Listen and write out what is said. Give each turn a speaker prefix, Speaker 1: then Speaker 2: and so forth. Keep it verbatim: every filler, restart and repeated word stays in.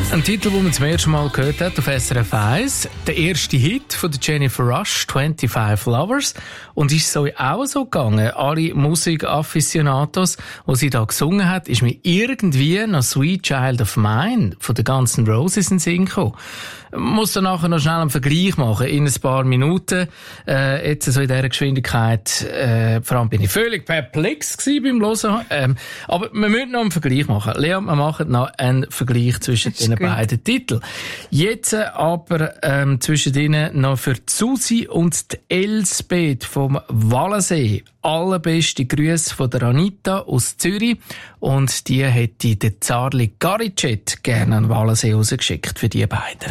Speaker 1: Ein Titel, den man zum ersten Mal gehört hat auf S R F eins. Der erste Hit von der Jennifer Rush, «twenty-five Lovers». Und ist so auch so gegangen. Alle Musikafficionados, die sie da gesungen hat, ist mir irgendwie noch «Sweet Child of Mine» von den Guns N' Roses in den Sinn gekommen. Ich muss dann nachher noch schnell einen Vergleich machen, in ein paar Minuten. Äh, jetzt so in dieser Geschwindigkeit, äh, vor allem bin ich völlig perplex gewesen beim Hören. Ähm, aber wir müssen noch einen Vergleich machen. Lea, wir machen noch einen Vergleich zwischen den beiden Titeln. Jetzt aber ähm, zwischen ihnen noch für die Susi und die Elsbeth vom Wallensee. Allerbeste Grüße von der Anita aus Zürich. Und die hätte der Zarli Garicet gerne an Wallensee rausgeschickt für die beiden.